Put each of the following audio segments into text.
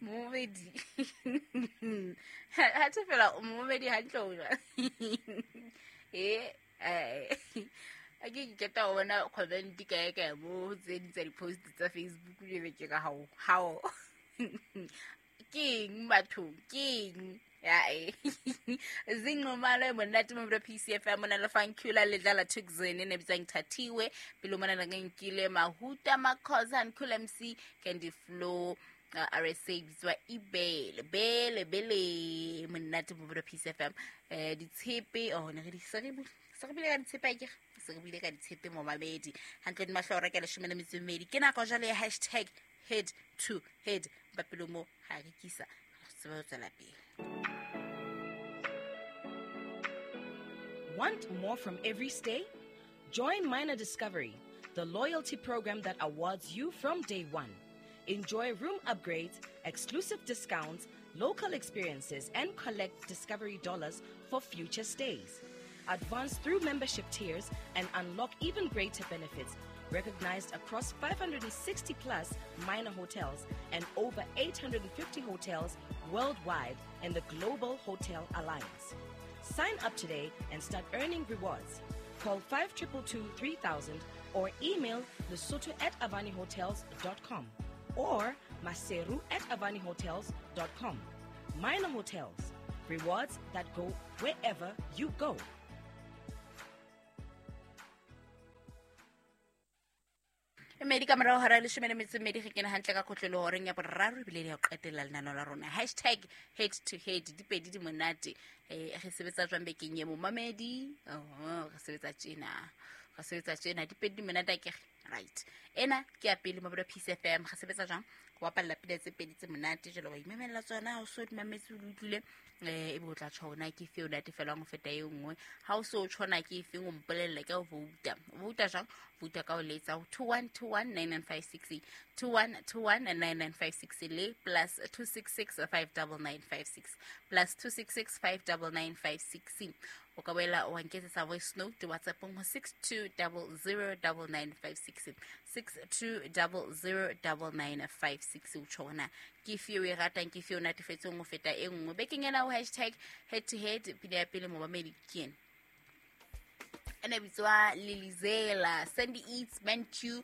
Momedi. Ha te fela momedi hantle o ja. A ke keta go bona comment ka mo tse di tsa di-post tsa Facebook le be ke ka how king batho king zingqomalo monate mo bra PCFM mona le Fankula le dlala Tuxen ne bitsang Thathiwe pelo mona la nkile Mahuta Makhoza Nkula MC Candy Flow RSA bitswa bele monate mo bra PCFM ditshepe ne re di se re bile ka ditshepe ke se re bile ka ditshepe mo mabedi hantle di mahlora ke le 12 ke nako jale #head to head bapelo mo ha re kisa se ba tsela pele. Want more from every stay? Join Minor Discovery, the loyalty program that awards you from day one. Enjoy room upgrades, exclusive discounts, local experiences, and collect Discovery dollars for future stays. Advance through membership tiers and unlock even greater benefits, recognized across 560 plus minor hotels and over 850 hotels worldwide in the Global Hotel Alliance. Sign up today and start earning rewards. Call 5222-3000 or email lesotho@avanihotels.com or maseru@avanihotels.com. Minor Hotels. Rewards that go wherever you go. Medi ka mara hara le shemene metsi medi ge kena hantle ka khotlelo horeng ya boraro bile le ya qetela lenano la rona #head to head dipedi di monate ge sebetsa jwang bekeng ye mo mamedi ge sebetsa tjena dipedi di monate ke right ena ke ya pele mo bra PCFM ge sebetsa jwang wa palla pele tse pedi tse monate jalo ba imemela tsona o so di mametse o utlwile e bo tla tshona ke fe o date fela go feta e nngwe ha o so tshona ke fe o mpolelle ka o vouta jang vouta ka o letsa 21219956 21219956 le plus 26659956 plus 26659956 o ka boela o nketsetsa voice note WhatsApp mo 62009956 62009956 o tshona ke fe o e ratang ke fe o natefetseng go feta e nngwe bekeng ena o #head to head pele ya pele mo ba medikien ene bitswa Lilizela Sandy Eats Mancu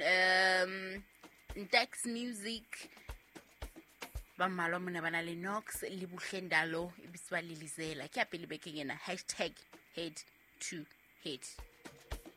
Dex Music ba malo mona bana le Nox le Buhlendalo e bitswa Lilizela ke ya pele bekeng ena #head to head